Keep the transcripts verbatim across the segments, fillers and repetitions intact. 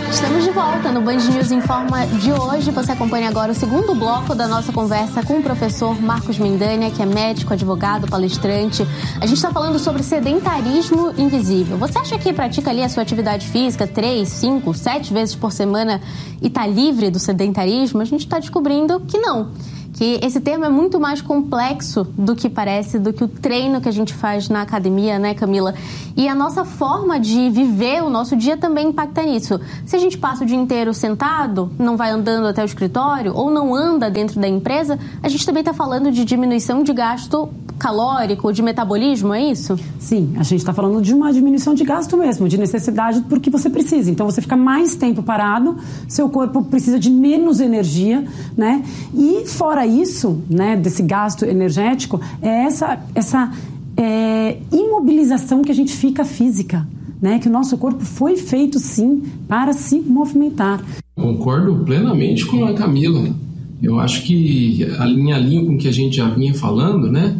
Estamos de volta no Band News Informa de hoje. Você acompanha agora o segundo bloco da nossa conversa com o professor Marcos Mendanha, que é médico, advogado, palestrante. A gente está falando sobre sedentarismo invisível. Você acha que pratica ali a sua atividade física três, cinco, sete vezes por semana e está livre do sedentarismo? A gente está descobrindo que não. Que esse termo é muito mais complexo do que parece, do que o treino que a gente faz na academia, né, Camila? E a nossa forma de viver o nosso dia também impacta nisso. Se a gente passa o dia inteiro sentado, não vai andando até o escritório, ou não anda dentro da empresa, a gente também está falando de diminuição de gasto calórico, de metabolismo, é isso? Sim, a gente está falando de uma diminuição de gasto mesmo, de necessidade porque você precisa. Então você fica mais tempo parado, seu corpo precisa de menos energia, né? E fora isso, né, desse gasto energético, é essa, essa é, imobilização que a gente fica física, né? Que o nosso corpo foi feito sim para se movimentar. Concordo plenamente com a Camila. Eu acho que a linha a linha com o que a gente já vinha falando, né?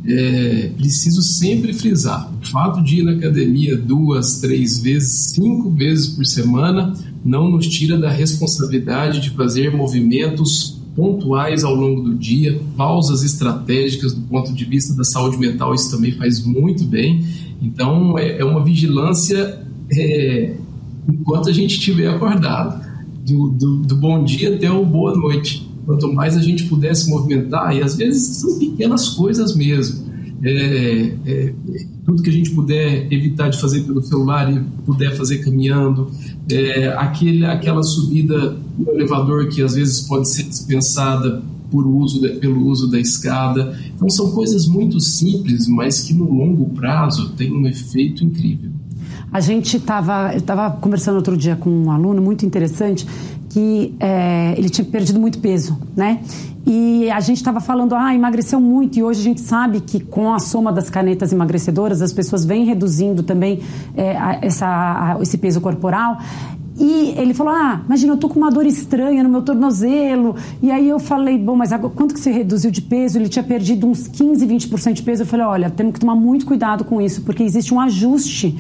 É, preciso sempre frisar, o fato de ir na academia duas, três vezes, cinco vezes por semana não nos tira da responsabilidade de fazer movimentos pontuais ao longo do dia, pausas estratégicas do ponto de vista da saúde mental, isso também faz muito bem. Então é, é uma vigilância é, enquanto a gente estiver acordado, do, do, do bom dia até o boa noite. Quanto mais a gente puder se movimentar, e às vezes são pequenas coisas mesmo, é, é, tudo que a gente puder evitar de fazer pelo celular e puder fazer caminhando, é, aquele, aquela subida no elevador que às vezes pode ser dispensada por uso de, pelo uso da escada. Então são coisas muito simples, mas que no longo prazo tem um efeito incrível. A gente estava estava conversando outro dia com um aluno muito interessante que é, ele tinha perdido muito peso, né? E a gente estava falando, ah, emagreceu muito, e hoje a gente sabe que com a soma das canetas emagrecedoras as pessoas vêm reduzindo também é, a, essa, a, esse peso corporal. E ele falou, ah, imagina, eu tô com uma dor estranha no meu tornozelo. E aí eu falei, bom, mas agora, quanto que você reduziu de peso? Ele tinha perdido uns quinze, vinte por cento de peso. Eu falei, olha, temos que tomar muito cuidado com isso, porque existe um ajuste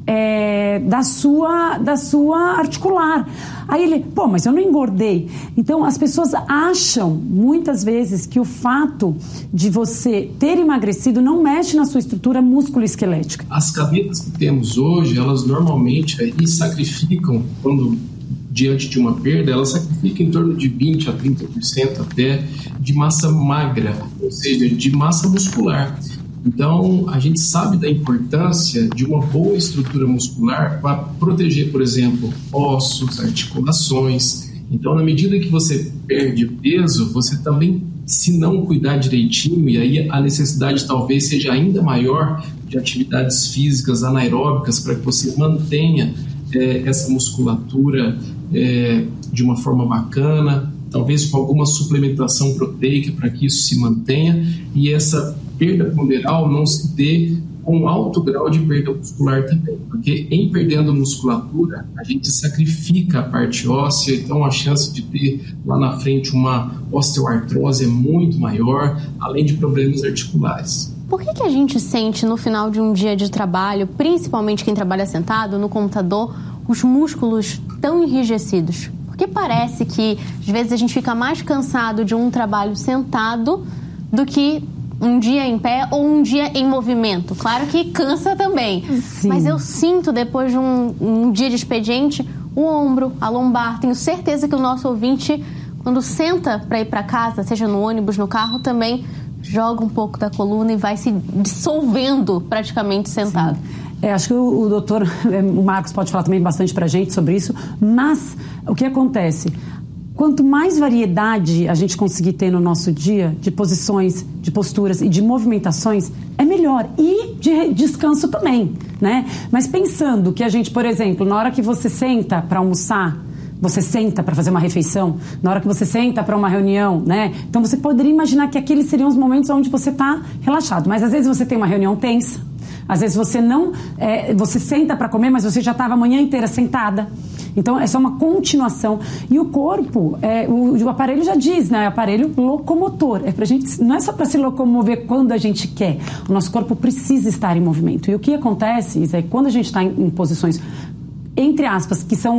é, da, sua, da sua articular. Aí ele, pô, mas eu não engordei. Então as pessoas acham muitas vezes que o fato de você ter emagrecido não mexe na sua estrutura músculo-esquelética. As canetas que temos hoje, elas normalmente aí sacrificam, quando diante de uma perda, elas sacrificam em torno de vinte a trinta por cento até de massa magra, ou seja, de massa muscular. Então, a gente sabe da importância de uma boa estrutura muscular para proteger, por exemplo, ossos, articulações. Então, na medida que você perde peso, você também, se não cuidar direitinho, e aí a necessidade talvez seja ainda maior de atividades físicas anaeróbicas para que você mantenha é, essa musculatura é, de uma forma bacana, talvez com alguma suplementação proteica para que isso se mantenha, e essa perda ponderal não se dê com alto grau de perda muscular também, porque em perdendo musculatura a gente sacrifica a parte óssea, então a chance de ter lá na frente uma osteoartrose é muito maior, além de problemas articulares. Por que que a gente sente no final de um dia de trabalho, principalmente quem trabalha sentado no computador, os músculos tão enrijecidos? Porque parece que às vezes a gente fica mais cansado de um trabalho sentado do que um dia em pé ou um dia em movimento. Claro que cansa também. Sim. Mas eu sinto depois de um, um dia de expediente o ombro, a lombar. Tenho certeza que o nosso ouvinte, quando senta para ir para casa, seja no ônibus, no carro, também joga um pouco da coluna e vai se dissolvendo praticamente sentado. É, acho que o, o doutor o Marcos pode falar também bastante para a gente sobre isso, mas o que acontece? Quanto mais variedade a gente conseguir ter no nosso dia, de posições, de posturas e de movimentações, é melhor. E de descanso também, né? Mas pensando que a gente, por exemplo, na hora que você senta para almoçar, você senta para fazer uma refeição, na hora que você senta para uma reunião, né? Então você poderia imaginar que aqueles seriam os momentos onde você está relaxado. Mas às vezes você tem uma reunião tensa, às vezes você não, é, você senta para comer, mas você já estava a manhã inteira sentada. Então é só uma continuação. E o corpo, é, o, o aparelho já diz, né? Aparelho locomotor. É pra gente, não é só para se locomover quando a gente quer. O nosso corpo precisa estar em movimento. E o que acontece é que quando a gente está em, em posições, entre aspas, que são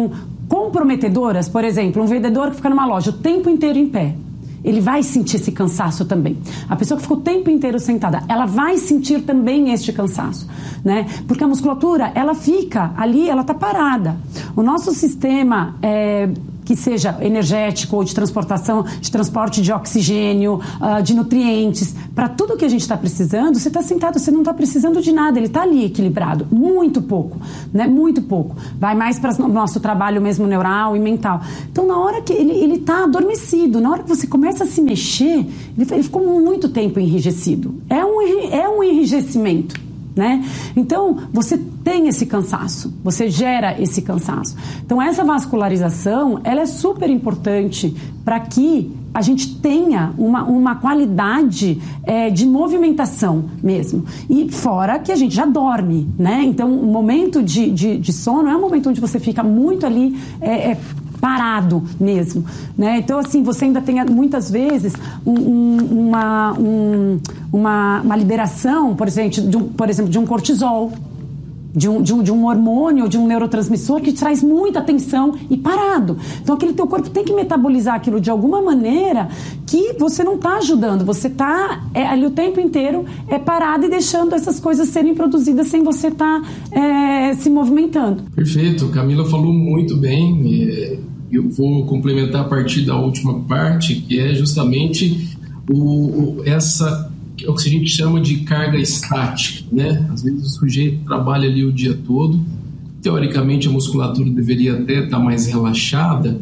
comprometedoras, por exemplo, um vendedor que fica numa loja o tempo inteiro em pé, ele vai sentir esse cansaço também. A pessoa que ficou o tempo inteiro sentada, ela vai sentir também este cansaço, né? Porque a musculatura, ela fica ali, ela está parada. O nosso sistema, é, que seja energético ou de transportação, de transporte de oxigênio, uh, de nutrientes, para tudo que a gente está precisando, você está sentado, você não está precisando de nada, ele está ali equilibrado, muito pouco, né? Muito pouco. Vai mais para o nosso trabalho mesmo neural e mental. Então, na hora que ele está adormecido, na hora que você começa a se mexer, ele, ele ficou muito tempo enrijecido. É um, é um enrijecimento, né? Então, você tem esse cansaço, você gera esse cansaço. Então, essa vascularização, ela é super importante para que a gente tenha uma, uma qualidade é, de movimentação mesmo. E fora que a gente já dorme, né? Então, o momento de, de, de sono é um momento onde você fica muito ali... É, é, parado mesmo, né? Então, assim, você ainda tem muitas vezes um, um, uma, um, uma, uma liberação, por exemplo, de um, por exemplo, de um cortisol, de um, de, um, de um hormônio, de um neurotransmissor que traz muita tensão e parado. Então, aquele teu corpo tem que metabolizar aquilo de alguma maneira que você não está ajudando, você está é, ali o tempo inteiro é parado e deixando essas coisas serem produzidas sem você estar tá, é, se movimentando. Perfeito, Camila falou muito bem. É, eu vou complementar a partir da última parte, que é justamente o, o, essa... é o que a gente chama de carga estática, né? Às vezes o sujeito trabalha ali o dia todo, teoricamente a musculatura deveria até estar mais relaxada,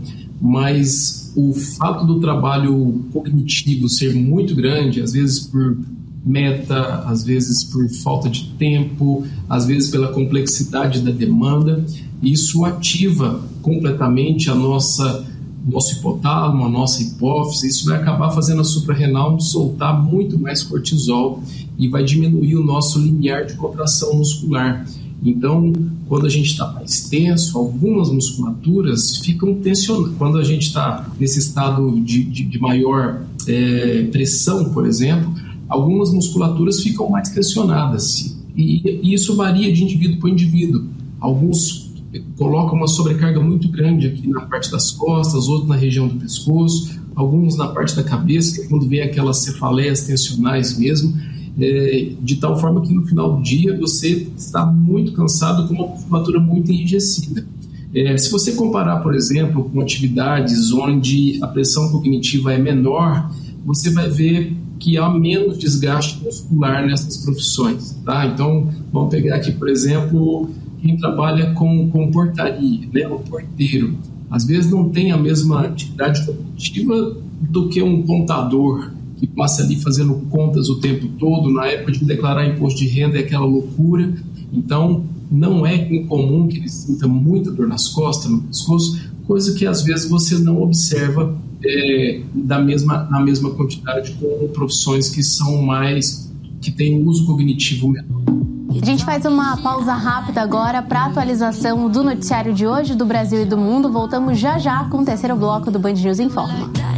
mas o fato do trabalho cognitivo ser muito grande, às vezes por meta, às vezes por falta de tempo, às vezes pela complexidade da demanda, isso ativa completamente a nossa nosso hipotálamo, a nossa hipófise. Isso vai acabar fazendo a suprarrenal soltar muito mais cortisol e vai diminuir o nosso limiar de contração muscular. Então, quando a gente está mais tenso, algumas musculaturas ficam tensionadas. Quando a gente está nesse estado de, de, de maior é, pressão, por exemplo, algumas musculaturas ficam mais tensionadas. E, e isso varia de indivíduo para indivíduo. Alguns coloca uma sobrecarga muito grande aqui na parte das costas, outros na região do pescoço, alguns na parte da cabeça, que é quando vem aquelas cefaleias tensionais mesmo, é, de tal forma que no final do dia você está muito cansado com uma musculatura muito enrijecida. É, se você comparar, por exemplo, com atividades onde a pressão cognitiva é menor, você vai ver que há menos desgaste muscular nessas profissões, tá? Então, vamos pegar aqui, por exemplo, quem trabalha com, com portaria, né, o porteiro, às vezes não tem a mesma atividade cognitiva do que um contador que passa ali fazendo contas o tempo todo. Na época de declarar imposto de renda é aquela loucura. Então, não é incomum que ele sinta muita dor nas costas, no pescoço, coisa que às vezes você não observa é, da mesma, na mesma quantidade com profissões que são mais, que têm uso cognitivo menor. A gente faz uma pausa rápida agora para a atualização do noticiário de hoje do Brasil e do mundo. Voltamos já já com o terceiro bloco do Band News Informa.